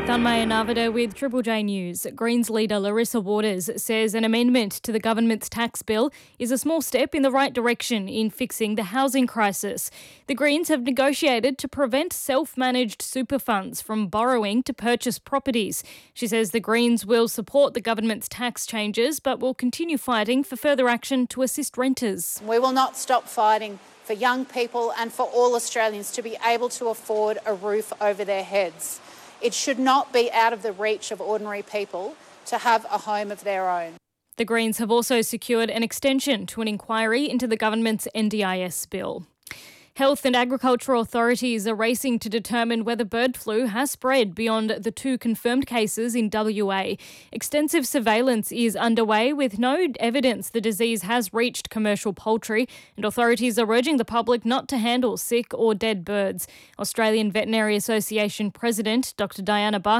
Thanmaya Navada with Triple J News. Greens leader Larissa Waters says an amendment to the government's tax bill is a small step in the right direction in fixing the housing crisis. The Greens have negotiated to prevent self-managed super funds from borrowing to purchase properties. She says the Greens will support the government's tax changes but will continue fighting for further action to assist renters. We will not stop fighting for young people and for all Australians to be able to afford a roof over their heads. It should not be out of the reach of ordinary people to have a home of their own. The Greens have also secured an extension to an inquiry into the government's NDIS bill. Health and agriculture authorities are racing to determine whether bird flu has spread beyond the 2 confirmed cases in WA. Extensive surveillance is underway with no evidence the disease has reached commercial poultry, and authorities are urging the public not to handle sick or dead birds. Australian Veterinary Association President Dr. Diana Barker